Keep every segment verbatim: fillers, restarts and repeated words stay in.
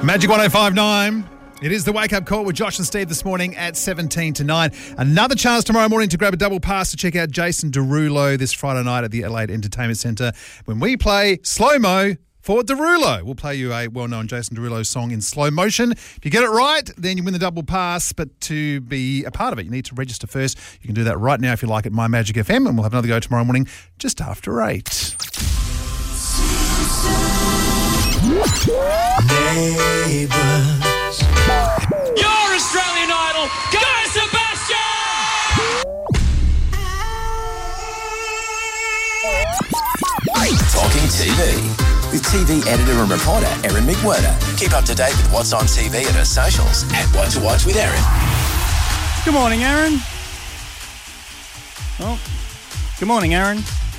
Magic one oh five point nine. It is the wake-up call with Josh and Steve this morning at seventeen to nine. Another chance tomorrow morning to grab a double pass to check out Jason Derulo this Friday night at the Adelaide Entertainment Centre when we play Slow-Mo for Derulo. We'll play you a well-known Jason Derulo song in slow motion. If you get it right, then you win the double pass. But to be a part of it, you need to register first. You can do that right now if you like at My Magic F M, and we'll have another go tomorrow morning just after eight. Neighbours. Your Australian Idol, Guy Sebastian! Talking T V with T V editor and reporter Erin McWhirter. Keep up to date with what's on T V and her socials at What to Watch with Erin. Good morning, Erin. Oh, good morning, Erin.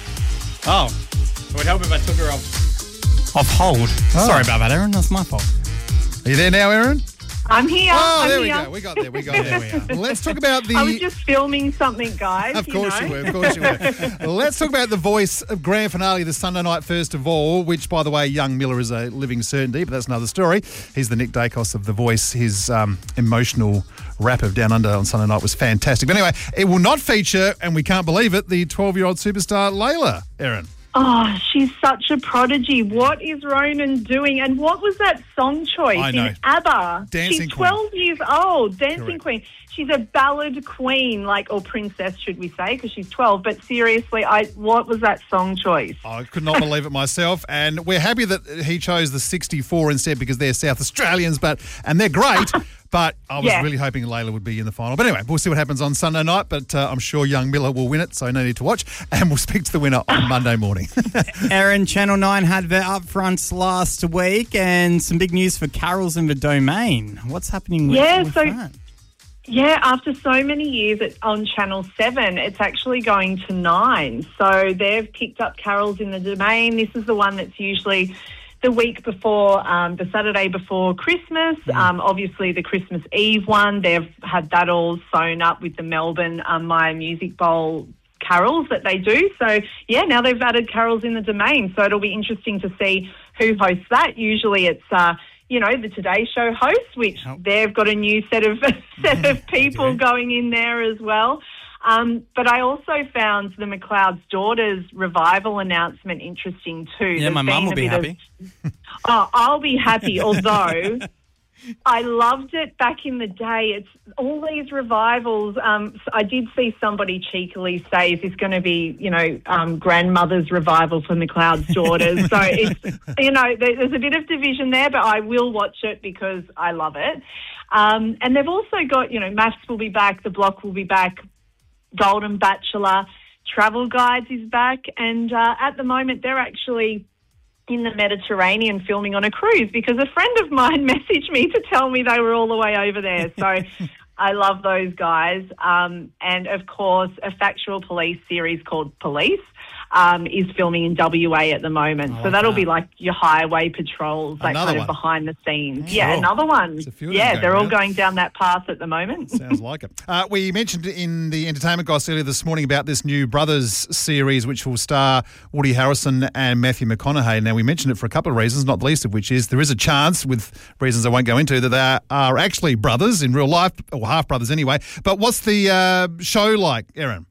Oh, it would help if I took her off. Off hold. Oh. Sorry about that, Erin. That's my fault. Are you there now, Erin? I'm here. Oh, I'm there here. we go. We got there. We got there. We are. Let's talk about the... I was just filming something, guys. Of course you, you know? were. Of course you were. Let's talk about the Voice of grand finale, the Sunday night first of all, which, by the way, young Miller is a living certainty, but that's another story. He's the Nick Dacos of The Voice. His um, emotional rap of Down Under on Sunday night was fantastic. But anyway, it will not feature, and we can't believe it, the twelve-year-old superstar Layla, Erin. Oh, she's such a prodigy. What is Ronan doing? And what was that song choice I know. in ABBA? Dancing She's twelve Queen. years old. Dancing Correct. Queen. She's a ballad queen, like, or princess, should we say, because she's twelve. But seriously, I what was that song choice? I could not believe it myself, and we're happy that he chose the sixty-four instead because they're South Australians, but and they're great. But I was Yeah. really hoping Layla would be in the final. But anyway, we'll see what happens on Sunday night. But uh, I'm sure young Miller will win it, so no need to watch. And we'll speak to the winner on Monday morning. Erin, Channel nine had their upfronts last week and some big news for Carols in the Domain. What's happening with, Yeah, with so- that? Yeah, after so many years at, on Channel seven, it's actually going to nine. So they've picked up Carols in the Domain. This is the one that's usually the week before, um, the Saturday before Christmas. Mm. Um, obviously, the Christmas Eve one, they've had that all sewn up with the Melbourne um, Maya Music Bowl carols that they do. So, yeah, now they've added Carols in the Domain. So it'll be interesting to see who hosts that. Usually it's... Uh, you know, the Today Show hosts, which oh. they've got a new set of set of people Okay. going in there as well. Um, but I also found the McLeod's Daughters revival announcement interesting too. Yeah, There's my mum been will a be bit happy. Of, oh, I'll be happy, although I loved it back in the day. It's all these revivals. Um, I did see somebody cheekily say, is this going to be, you know, um, grandmother's revival for McLeod's Daughters? So, it's, you know, there, there's a bit of division there, but I will watch it because I love it. Um, and they've also got, you know, Maths will be back, The Block will be back, Golden Bachelor, Travel Guides is back. And uh, at the moment, they're actually in the Mediterranean filming on a cruise because a friend of mine messaged me to tell me they were all the way over there. So I love those guys. Um, and, of course, a factual police series called Police um, is filming in W A at the moment. I So like that'll that. be like your highway patrols, that Another kind one. of behind the scenes. Cool. Yeah, another one. There's a few of them Yeah, going they're all around. going down that path at the moment. Sounds like it. Uh, we mentioned in the entertainment goss earlier this morning about this new Brothers series, which will star Woody Harrelson and Matthew McConaughey. Now, we mentioned it for a couple of reasons, not the least of which is there is a chance, with reasons I won't go into, that they are actually brothers in real life, or half brothers anyway. But what's the uh, show like, Erin?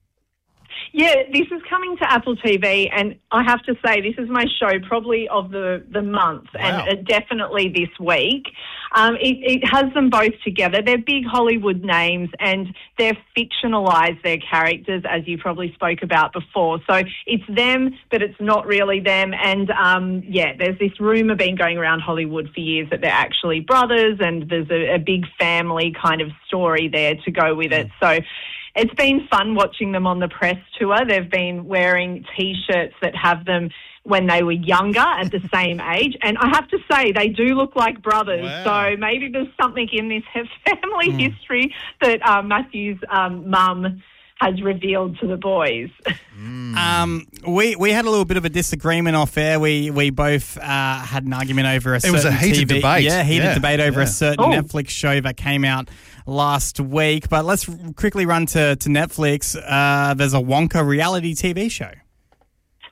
Yeah, this is coming to Apple T V, and I have to say this is my show probably of the, the month, Wow. and uh, definitely this week. Um, it, it has them both together. They're big Hollywood names, and they've fictionalised their characters, as you probably spoke about before. So it's them, but it's not really them. And, um, yeah, there's this rumour been going around Hollywood for years that they're actually brothers, and there's a, a big family kind of story there to go with it. So it's been fun watching them on the press tour. They've been wearing T-shirts that have them when they were younger at the same age. And I have to say, they do look like brothers. Wow. So maybe there's something in this family mm. history that uh, Matthew's um, mum has revealed to the boys. Mm. Um, we we had a little bit of a disagreement off air. We we both uh, had an argument over a certain was a heated T V, debate. Yeah, heated Yeah, debate over yeah. a certain Oh. Netflix show that came out last week. But let's quickly run to to Netflix. Uh, there's a Wonka reality T V show.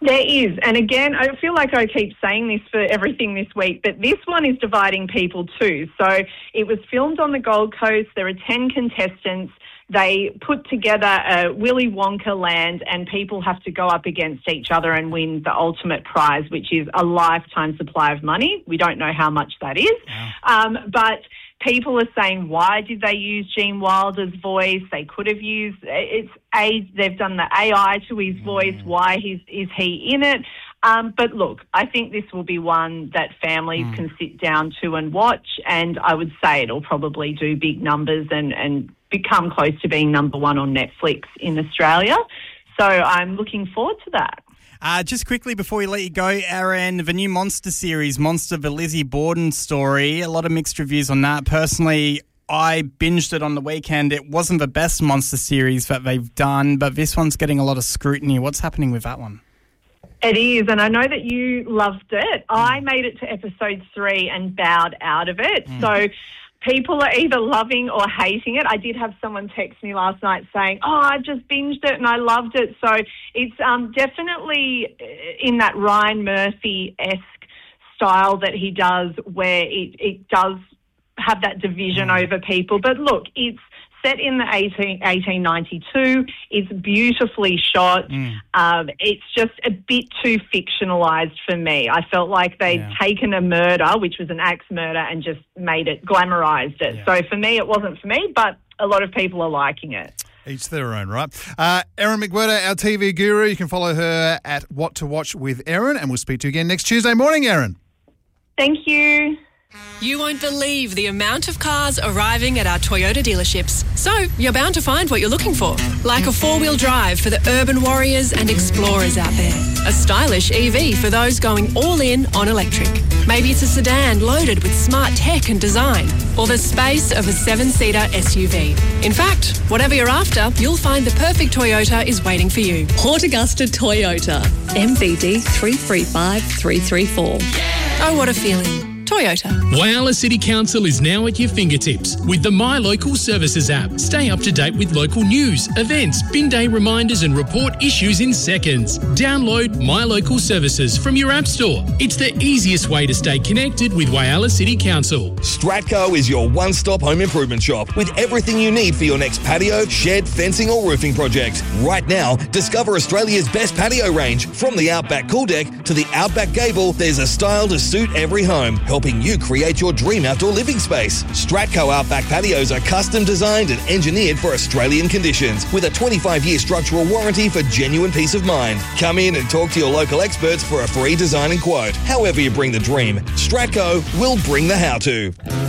There is. And again, I feel like I keep saying this for everything this week, but this one is dividing people too. So it was filmed on the Gold Coast. There are ten contestants. They put together a Willy Wonka land, and people have to go up against each other and win the ultimate prize, which is a lifetime supply of money. We don't know how much that is. Wow. Um, but people are saying, why did they use Gene Wilder's voice? They could have used, it's a, they've done the A I to his voice. Why is, is he in it? Um, but look, I think this will be one that families mm. can sit down to and watch, and I would say it'll probably do big numbers and, and become close to being number one on Netflix in Australia. So I'm looking forward to that. Uh, just quickly before we let you go, Aaron, the new Monster series, Monster, the Lizzie Borden story, a lot of mixed reviews on that. Personally, I binged it on the weekend. It wasn't the best Monster series that they've done, but this one's getting a lot of scrutiny. What's happening with that one? It is, and I know that you loved it. I made it to episode three and bowed out of it. Mm. So people are either loving or hating it. I did have someone text me last night saying, oh, I just binged it and I loved it. So it's um, definitely in that Ryan Murphy-esque style that he does, where it, it does have that division mm. over people. But look, it's set in the eighteen ninety-two. It's beautifully shot. Mm. Um, it's just a bit too fictionalised for me. I felt like they'd yeah. taken a murder, which was an axe murder, and just made it, glamorised it. Yeah. So for me, it wasn't for me, but a lot of people are liking it. Each their own, right? Uh, Erin McWhirter, our T V guru. You can follow her at What to Watch with Erin, and we'll speak to you again next Tuesday morning, Erin. Thank you. You won't believe the amount of cars arriving at our Toyota dealerships. So you're bound to find what you're looking for, like a four-wheel drive for the urban warriors and explorers out there. A stylish E V for those going all in on electric. Maybe it's a sedan loaded with smart tech and design, or the space of a seven-seater S U V. In fact, whatever you're after, you'll find the perfect Toyota is waiting for you. Port Augusta Toyota, M V D three three five three three four. Oh, what a feeling. Toyota. Whyalla City Council is now at your fingertips with the My Local Services app. Stay up to date with local news, events, bin day reminders and report issues in seconds. Download My Local Services from your app store. It's the easiest way to stay connected with Whyalla City Council. Stratco is your one-stop home improvement shop with everything you need for your next patio, shed, fencing or roofing project. Right now, discover Australia's best patio range. From the Outback Cool Deck to the Outback Gable, there's a style to suit every home, helping you create your dream outdoor living space. Stratco Outback patios are custom designed and engineered for Australian conditions with a twenty-five year structural warranty for genuine peace of mind. Come in and talk to your local experts for a free design and quote. However you bring the dream, Stratco will bring the how-to.